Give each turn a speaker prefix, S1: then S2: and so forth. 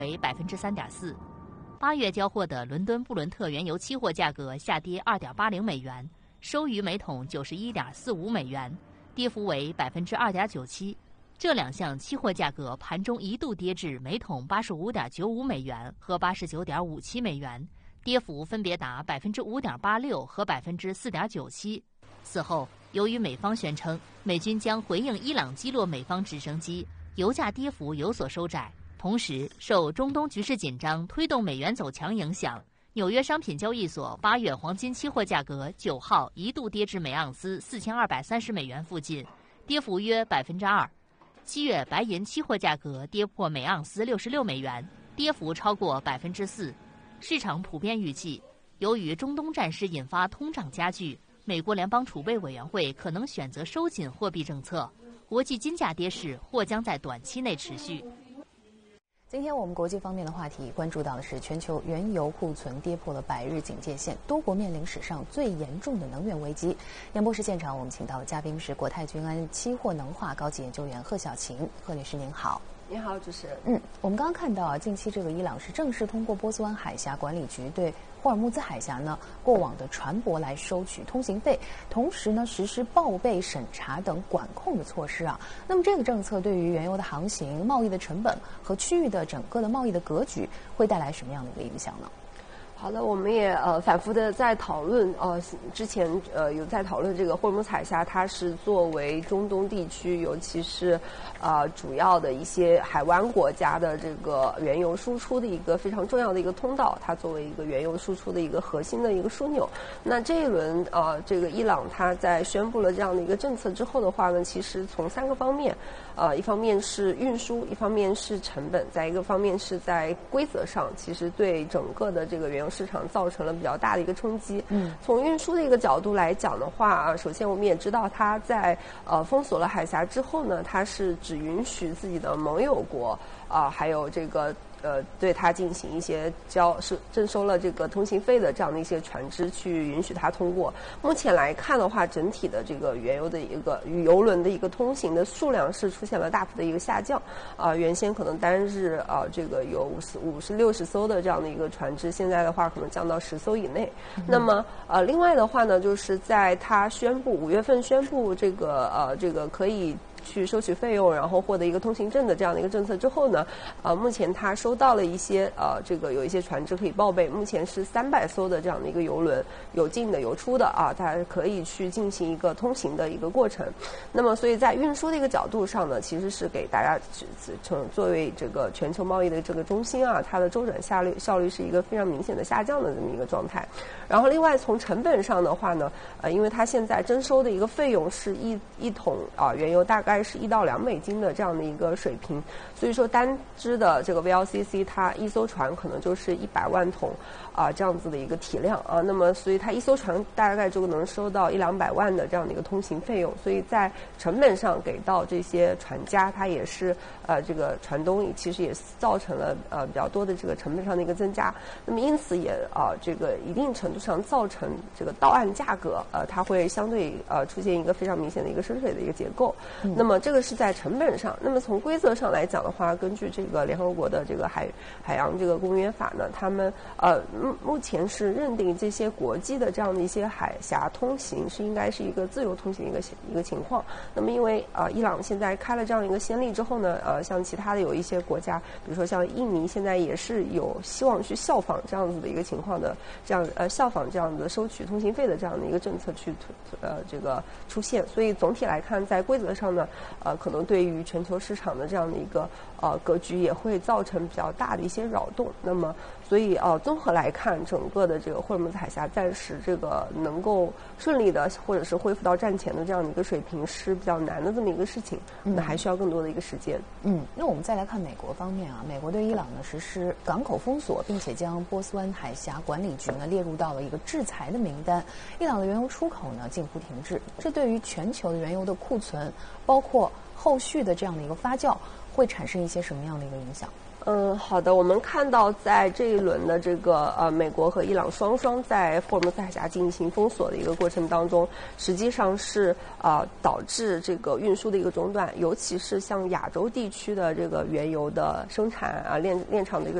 S1: 为3.4%。8月交货的伦敦布伦特原油期货价格下跌2.80美元，收于每桶91.45美元，跌幅为2.97%。这两项期货价格盘中一度跌至每桶85.95美元和89.57美元，跌幅分别达5.86%和4.97%。此后，由于美方宣称美军将回应伊朗击落美方直升机，油价跌幅有所收窄。同时，受中东局势紧张推动美元走强影响，纽约商品交易所8月黄金期货价格9号一度跌至每盎司4230美元附近，跌幅约2%。7月白银期货价格跌破每盎司66美元，跌幅超过4%。市场普遍预计，由于中东战事引发通胀加剧，美国联邦储备委员会可能选择收紧货币政策，国际金价跌势或将在短期内持续。
S2: 今天我们国际方面的话题关注到的是全球原油库存跌破了100日警戒线，多国面临史上最严重的能源危机。演播室现场，我们请到的嘉宾是国泰君安期货能化高级研究员贺小琴。贺女士您好。
S3: 你好，主持人。
S2: 我们刚刚看到啊，近期这个伊朗是正式通过波斯湾海峡管理局对霍尔木兹海峡呢过往的船舶来收取通行费，同时呢实施报备审查等管控的措施啊。那么这个政策对于原油的航行、贸易的成本和区域的整个的贸易的格局会带来什么样的一个影响呢？
S3: 好的，我们也反复的在讨论，之前有在讨论这个霍尔木兹海峡，它是作为中东地区，尤其是主要的一些海湾国家的这个原油输出的一个非常重要的一个通道，它作为一个原油输出的一个核心的一个枢纽。那这一轮这个伊朗它在宣布了这样的一个政策之后的话呢，其实从3个方面，一方面是运输，一方面是成本，再一个方面是在规则上，其实对整个的这个原油市场造成了比较大的一个冲击。从运输的一个角度来讲的话，首先我们也知道它在封锁了海峡之后呢，它是只允许自己的盟友国还有这个对它进行一些征收了这个通行费的这样的一些船只去允许它通过。目前来看的话，整体的这个原油的一个油轮的一个通行的数量是出现了大幅的一个下降。原先可能单日这个有50-60艘的这样的一个船只，现在的话可能降到10艘以内。那么另外的话呢，就是在它5月份宣布这个可以去收取费用，然后获得一个通行证的这样的一个政策之后呢，目前他收到了一些这个有一些船只可以报备，目前是300艘的这样的一个油轮，有进的有出的它可以去进行一个通行的一个过程。那么所以在运输的一个角度上呢，其实是给大家作为这个全球贸易的这个中心它的周转效率是一个非常明显的下降的这么一个状态。然后另外从成本上的话呢，因为它现在征收的一个费用是一桶原油大概是1到2美金的这样的一个水平，所以说单支的这个 VLCC 它一艘船可能就是100万桶这样子的一个体量那么所以它一艘船大概就能收到100-200万的这样的一个通行费用，所以在成本上给到这些船家，它也是这个船东其实也造成了比较多的这个成本上的一个增加。那么因此也这个一定程度上造成这个到岸价格它会相对出现一个非常明显的一个深水的一个结构。那么这个是在成本上。那么从规则上来讲的话，根据这个联合国的这个海洋这个公约法呢，他们目前是认定这些国际的这样的一些海峡通行是应该是一个自由通行的一个情况。那么因为伊朗现在开了这样一个先例之后呢，像其他的有一些国家，比如说像印尼，现在也是有希望去效仿这样子的一个情况的，效仿这样的收取通行费的这样的一个政策去这个出现。所以总体来看，在规则上呢，可能对于全球市场的这样的一个格局也会造成比较大的一些扰动。那么所以综合来看，整个的这个霍尔木兹海峡暂时这个能够顺利的或者是恢复到战前的这样的一个水平是比较难的这么一个事情，那还需要更多的一个时间。
S2: 那我们再来看美国方面美国对伊朗呢实施港口封锁，并且将波斯湾海峡管理局呢列入到了一个制裁的名单。伊朗的原油出口呢近乎停滞，这对于全球的原油的库存，包括后续的这样的一个发酵，会产生一些什么样的一个影响？
S3: 好的。我们看到在这一轮的这个美国和伊朗双双在霍尔木兹海峡进行封锁的一个过程当中，实际上是导致这个运输的一个中断，尤其是像亚洲地区的这个原油的生产链厂的一个